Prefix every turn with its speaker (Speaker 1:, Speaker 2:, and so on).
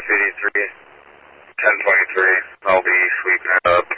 Speaker 1: City 3, 1023. I'll be sweeping it up.